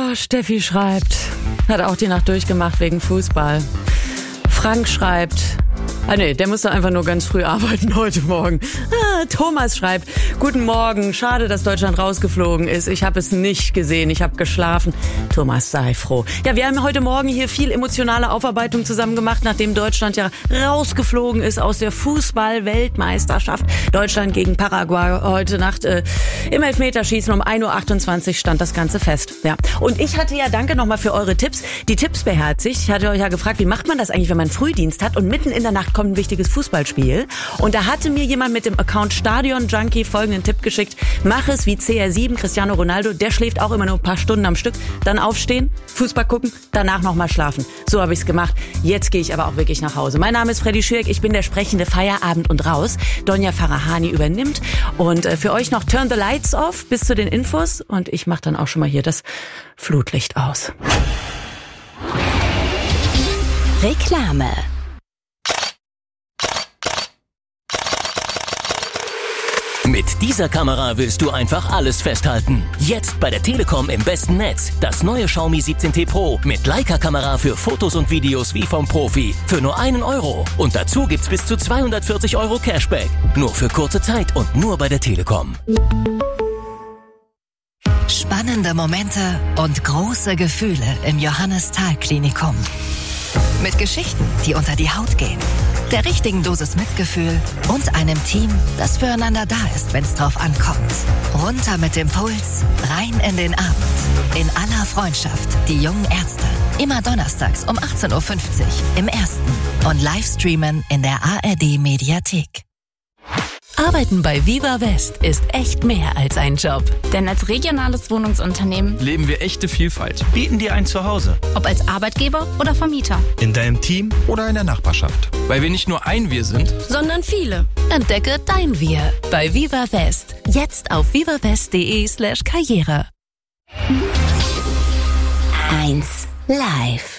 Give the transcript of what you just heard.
Steffi schreibt, hat auch die Nacht durchgemacht wegen Fußball. Frank schreibt, der musste einfach nur ganz früh arbeiten heute Morgen. Thomas schreibt, guten Morgen, schade, dass Deutschland rausgeflogen ist. Ich habe es nicht gesehen, ich habe geschlafen. Thomas, sei froh. Ja, wir haben heute Morgen hier viel emotionale Aufarbeitung zusammen gemacht, nachdem Deutschland ja rausgeflogen ist aus der Fußball-Weltmeisterschaft. Deutschland gegen Paraguay heute Nacht im Elfmeterschießen um 1:28 Uhr stand das Ganze fest. Ja. Und ich hatte ja, danke nochmal für eure Tipps, die Tipps beherzigt. Ich hatte euch ja gefragt, wie macht man das eigentlich, wenn man Frühdienst hat und mitten in der Nacht kommt ein wichtiges Fußballspiel. Und da hatte mir jemand mit dem Account Stadion Junkie folgenden Tipp geschickt. Mach es wie CR7, Cristiano Ronaldo. Der schläft auch immer nur ein paar Stunden am Stück. Dann aufstehen, Fußball gucken, danach nochmal schlafen. So habe ich es gemacht. Jetzt gehe ich aber auch wirklich nach Hause. Mein Name ist Freddy Schürk. Ich bin der sprechende Feierabend und raus. Donja Farahani übernimmt. Und für euch noch Turn the Lights Off bis zu den Infos. Und ich mache dann auch schon mal hier das Flutlicht aus. Reklame. Mit dieser Kamera willst du einfach alles festhalten. Jetzt bei der Telekom im besten Netz. Das neue Xiaomi 17T Pro mit Leica-Kamera für Fotos und Videos wie vom Profi. Für nur 1 Euro. Und dazu gibt's bis zu 240 Euro Cashback. Nur für kurze Zeit und nur bei der Telekom. Spannende Momente und große Gefühle im Johannes-Thal-Klinikum. Mit Geschichten, die unter die Haut gehen. Der richtigen Dosis Mitgefühl und einem Team, das füreinander da ist, wenn's drauf ankommt. Runter mit dem Puls, rein in den Abend. In aller Freundschaft, die jungen Ärzte. Immer donnerstags um 18:50 Uhr im Ersten und Livestreamen in der ARD-Mediathek. Arbeiten bei Viva West ist echt mehr als ein Job. Denn als regionales Wohnungsunternehmen leben wir echte Vielfalt, bieten dir ein Zuhause. Ob als Arbeitgeber oder Vermieter. In deinem Team oder in der Nachbarschaft. Weil wir nicht nur ein Wir sind, sondern viele. Entdecke dein Wir bei Viva West. Jetzt auf vivawest.de/karriere. 1 Live.